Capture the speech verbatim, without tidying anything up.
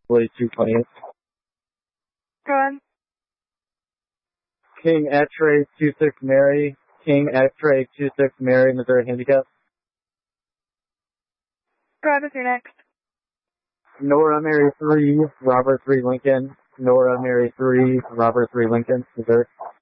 forty-two twentieth. Go ahead. King X-Ray two six Mary. King X-Ray two six Mary, Missouri Handicap. Go ahead with your next. Nora Mary three, Robert three Lincoln. Nora Mary three, Robert three Lincoln, Missouri.